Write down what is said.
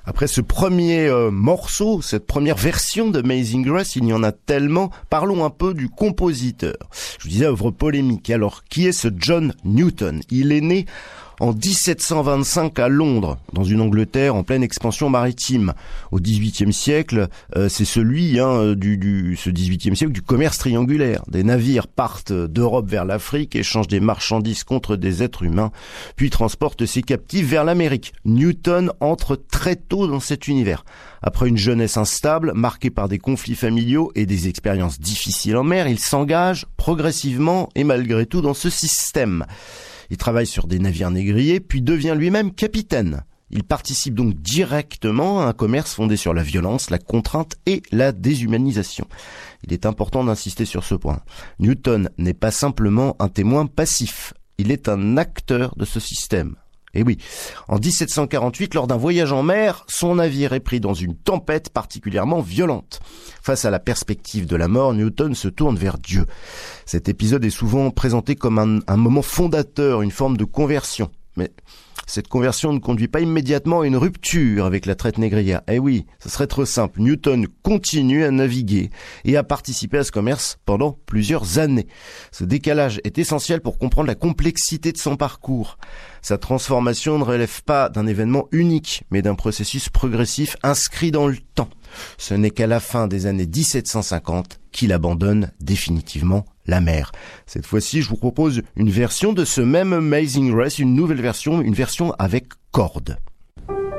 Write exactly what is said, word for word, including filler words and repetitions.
Après ce premier euh, morceau, cette première version d'Amazing Grace, il y en a tellement. Parlons un peu du compositeur. Je vous disais, œuvre polémique. Alors, qui est ce John Newton ? Il est né en dix-sept cent vingt-cinq à Londres, dans une Angleterre en pleine expansion maritime. Au dix-huitième siècle, euh, c'est celui hein, du, du ce dix-huitième siècle du commerce triangulaire. Des navires partent d'Europe vers l'Afrique, échangent des marchandises contre des êtres humains, puis transportent ces captifs vers l'Amérique. Newton entre très tôt dans cet univers. Après une jeunesse instable, marquée par des conflits familiaux et des expériences difficiles en mer, il s'engage progressivement et malgré tout dans ce système. Il travaille sur des navires négriers, puis devient lui-même capitaine. Il participe donc directement à un commerce fondé sur la violence, la contrainte et la déshumanisation. Il est important d'insister sur ce point. Newton n'est pas simplement un témoin passif, il est un acteur de ce système. Et oui, en dix-sept cent quarante-huit, lors d'un voyage en mer, son navire est pris dans une tempête particulièrement violente. Face à la perspective de la mort, Newton se tourne vers Dieu. Cet épisode est souvent présenté comme un, un moment fondateur, une forme de conversion. Mais cette conversion ne conduit pas immédiatement à une rupture avec la traite négrière. Eh oui, ce serait trop simple. Newton continue à naviguer et à participer à ce commerce pendant plusieurs années. Ce décalage est essentiel pour comprendre la complexité de son parcours. Sa transformation ne relève pas d'un événement unique, mais d'un processus progressif inscrit dans le temps. Ce n'est qu'à la fin des années dix-sept cent cinquante qu'il abandonne définitivement la mer. Cette fois-ci, je vous propose une version de ce même Amazing Grace, une nouvelle version, une version avec cordes.